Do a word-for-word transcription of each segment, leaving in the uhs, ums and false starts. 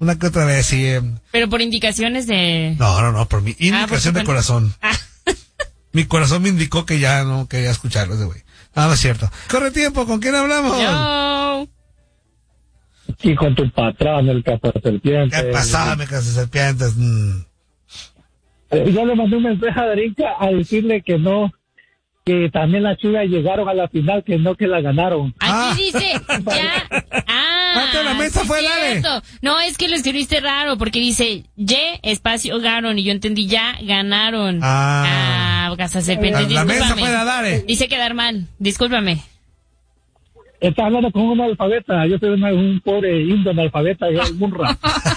Una que otra vez, sí. Eh. Pero por indicaciones de... No, no, no, por mi indicación ah, de corazón. Ah. Mi corazón me indicó que ya no quería escucharlo ese güey. No, no es cierto. Corre tiempo, ¿con quién hablamos? No. Y con tu patrón, el cazaserpientes. ¿Qué pasaba, mi cazaserpientes? Mm. Eh, yo le mandé un mensaje a Darinka a decirle que no, que también las Chivas llegaron a la final, que no que la ganaron. Aquí ah. dice, ya. Ah, la mesa sí fue, cierto. dale. No, es que lo escribiste raro, porque dice, Y, espacio, ganaron, y yo entendí, ya, ganaron. Ah. Ah, cazaserpientes, la, la discúlpame. mesa fue, dale. Dice quedar mal, discúlpame. Estás hablando con un analfabeta, yo soy un, un pobre indio analfabeta, y un rap.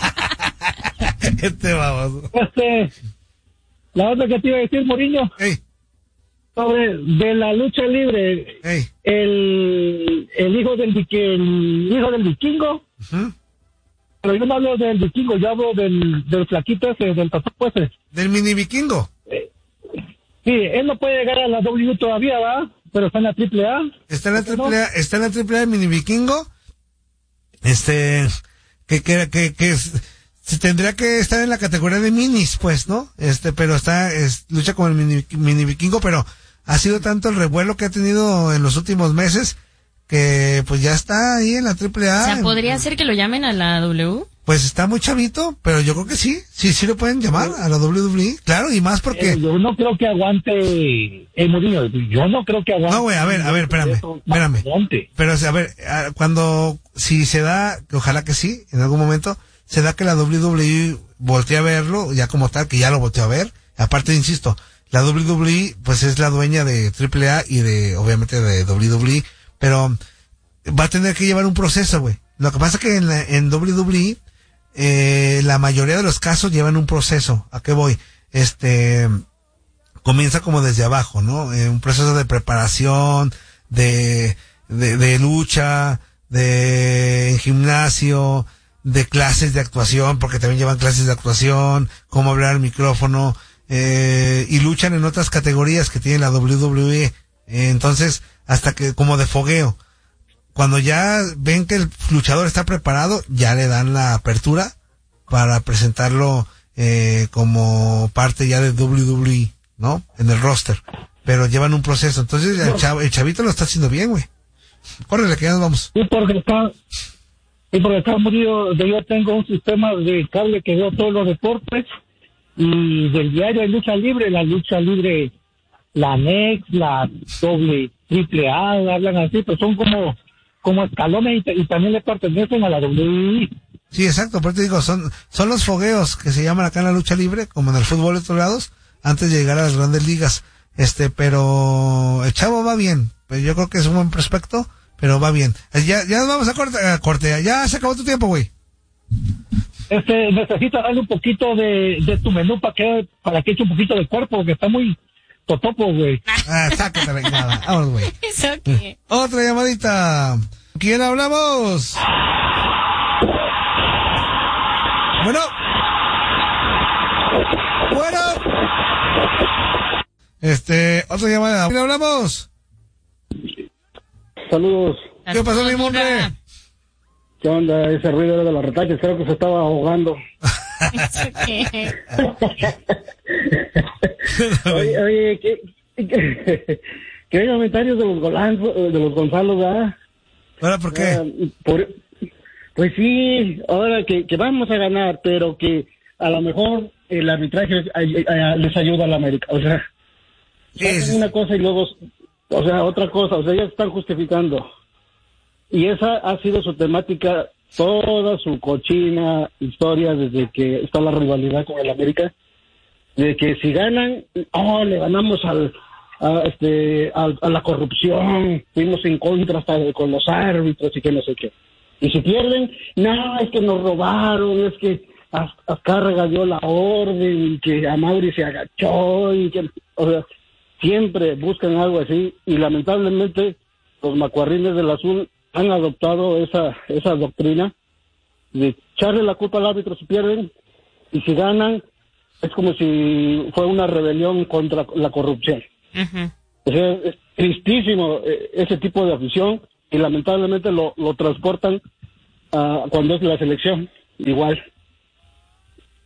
Este vamos. Este, la otra que te iba a decir, Mourinho, hey. sobre de la lucha libre, hey. el, el hijo del el hijo del vikingo, uh-huh. Pero yo no hablo del vikingo, yo hablo del, del flaquito ese, del tatuaje ese. ¿Del mini vikingo? Eh, sí, él no puede llegar a la W todavía, ¿va? Pero está en la triple A. Está en la triple A, está en la triple A el mini vikingo. Este, que, que, que, que es, se tendría que estar en la categoría de minis, pues, ¿no? Este, pero está, es, lucha con el mini, mini vikingo, pero ha sido tanto el revuelo que ha tenido en los últimos meses que, pues, ya está ahí en la triple A. O sea, ¿podría ser que lo llamen a la W? Pues está muy chavito, pero yo creo que sí, sí, sí lo pueden llamar a la W W E, claro, y más porque... Eh, yo no creo que aguante el Mourinho, yo no creo que aguante... No, güey, a ver, a ver, espérame, espérame, pero, a ver, cuando, si se da, ojalá que sí, en algún momento, se da que la W W E voltee a verlo, ya como tal, que ya lo volteó a ver, aparte, insisto, la W W E, pues es la dueña de triple A y de, obviamente, de W W E, pero va a tener que llevar un proceso, güey. Lo que pasa es que en, la, en W W E, Eh, la mayoría de los casos llevan un proceso. ¿A qué voy? Este, comienza como desde abajo, ¿no? Eh, un proceso de preparación, de, de, de lucha, de gimnasio, de clases de actuación, porque también llevan clases de actuación, cómo hablar al micrófono, eh, y luchan en otras categorías que tiene la W W E. Eh, entonces, hasta que, como de fogueo. Cuando ya ven que el luchador está preparado, ya le dan la apertura para presentarlo eh, como parte ya de W W E, ¿no? En el roster. Pero llevan un proceso. Entonces el, chav- el chavito lo está haciendo bien, güey. Córrele, que ya nos vamos. Y porque está, y porque está murido, yo tengo un sistema de cable que veo todos los deportes y del diario de lucha libre, la lucha libre, la N E X, la doble, triple A, hablan así, pero son como como escalones y, y también le pertenecen a la W W E. Sí, exacto, por eso te digo, son, son los fogueos que se llaman acá en la lucha libre, como en el fútbol de otros lados, antes de llegar a las grandes ligas. Este, pero el chavo va bien, pues yo creo que es un buen prospecto, pero va bien. Ya, ya nos vamos a corte, a corte, ya se acabó tu tiempo, güey. Este, necesitas darle un poquito de, de tu menú para que, para que eche un poquito de cuerpo, que está muy totopo, güey. Ah, sácate la nada, vámonos, güey. ¿Eso qué? Otra llamadita. ¿Quién hablamos? Bueno. Bueno. Este, otra llamada. ¿Quién hablamos? Saludos. ¿Qué pasó, mi hombre? ¿Qué onda? Ese ruido era de los retaches, creo que se estaba ahogando. ¿Eso qué? Oye, oye, ¿qué, qué, qué hay comentarios de los Golán, de los Gonzalo, ¿verdad? ¿Ahora por qué? Uh, por, pues sí, ahora que, que vamos a ganar, pero que a lo mejor el arbitraje les ayuda a la América. O sea, es una cosa y luego, o sea, otra cosa. O sea, ya están justificando. Y esa ha sido su temática, toda su cochina historia desde que está la rivalidad con el América. De que si ganan, oh, le ganamos al, a, este, a, a la corrupción, fuimos en contra hasta de, con los árbitros y que no sé qué. Y si pierden, no, es que nos robaron, es que Azcárraga dio la orden y que Amauri se agachó y que, o sea, siempre buscan algo así y lamentablemente los macuarrines del azul han adoptado esa, esa doctrina de echarle la culpa al árbitro si pierden y si ganan es como si fue una rebelión contra la corrupción. Uh-huh. O sea, es tristísimo eh, ese tipo de afición y lamentablemente lo, lo transportan uh, cuando es la selección, igual.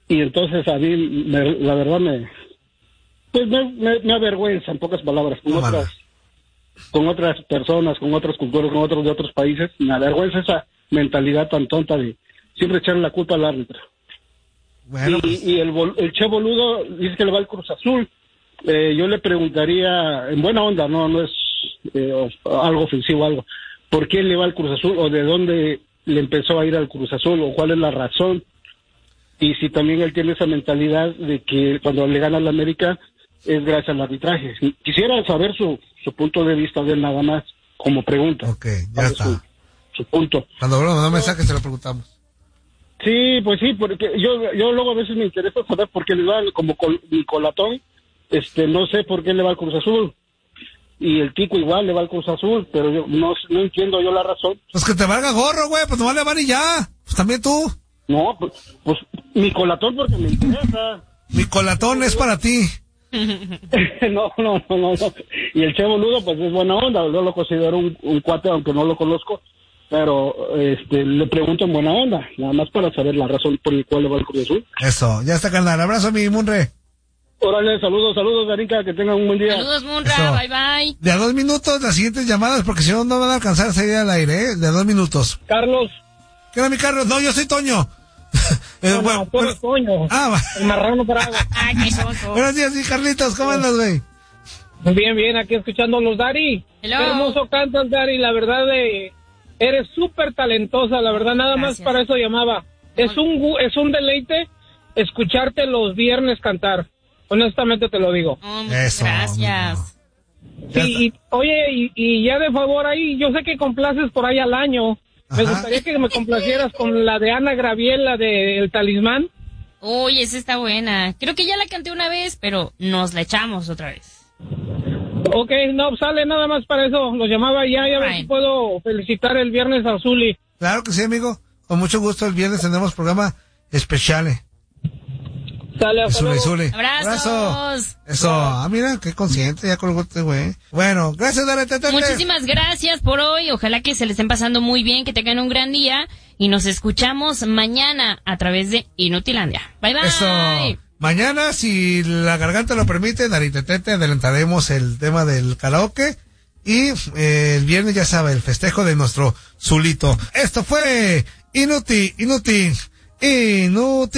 y entonces a mí, me, la verdad, me pues me, me, me avergüenza, en pocas palabras, con no, otras con otras personas, con otras culturas, con otros de otros países, me avergüenza esa mentalidad tan tonta de siempre echarle la culpa al árbitro. Bueno, y, pues. y el, el Che Boludo dice que le va al Cruz Azul. Eh, yo le preguntaría, en buena onda, no no es eh, algo ofensivo, algo, ¿por qué le va al Cruz Azul o de dónde le empezó a ir al Cruz Azul o cuál es la razón? Y si también él tiene esa mentalidad de que cuando le gana a la América es gracias al arbitraje. Quisiera saber su, su punto de vista de él nada más, como pregunta. Ok, ya está. Su, su punto. Cuando vuelva a mensaje se lo preguntamos. Sí, pues sí, porque yo yo luego a veces me interesa saber por qué le va como col, Nicolatón, este, no sé por qué le va al Cruz Azul. Y el Tico igual le va al Cruz Azul, pero yo no, no entiendo yo la razón. Pues que te valga gorro, güey, pues nomás le van y ya. Pues también tú. No, pues, pues Nicolatón porque me interesa. Mi colatón es para ti. no, no, no, no, no. Y el Che Boludo, pues es buena onda. Yo lo considero un, un cuate, aunque no lo conozco. Pero este le pregunto en buena onda, nada más para saber la razón por la cual le va al Cruz Azul. Eso, ya está, carnal. Abrazo, mi Munre. Órale, saludos, saludos, Darinka, que tengan un buen día. Saludos, Munra, Eso. bye bye. De a dos minutos las siguientes llamadas, porque si no, no van a alcanzar a salir al aire, ¿eh? De a dos minutos. Carlos. ¿Qué onda, mi Carlos? No, yo soy Toño. eh, No, bueno, no, tú eres Toño. Ah, va. El marrano para agua. Ay, qué sonso. Buenos días, sí, Carlitos, ¿cómo andas, güey? Bien, bien, aquí escuchando los Dari. Hello. Qué hermoso cantas, Dari, la verdad de... Eres súper talentosa, la verdad, nada Gracias. más para eso llamaba. Es un gu- es un deleite escucharte los viernes cantar. Honestamente te lo digo. Oh, muchas Eso, gracias. Ya Sí, y, oye, y, y ya de favor ahí, yo sé que complaces por ahí al año. Me Ajá. gustaría que me complacieras con la de Ana Graviel, la de El Talismán. Uy, esa está buena. Creo que ya la canté una vez, pero nos la echamos otra vez. Ok, no, sale nada más para eso. Los llamaba ya y a ver Right. si puedo felicitar el viernes a Zuli. Claro que sí, amigo. Con mucho gusto, el viernes tendremos programa especial. Sale, hasta Zule, luego. Zule. ¡Abrazos! Abrazo. Eso. Ah, mira, qué consciente, ya colgó este güey. Bueno, gracias, dale, tete. Muchísimas gracias por hoy. Ojalá que se le estén pasando muy bien, que tengan un gran día. Y nos escuchamos mañana a través de Inutilandia. Bye, bye. Eso. Mañana, si la garganta lo permite, Daritetete, adelantaremos el tema del karaoke. Y eh, el viernes, ya sabe, el festejo de nuestro Zulito. Esto fue Inuti, Inuti, Inuti.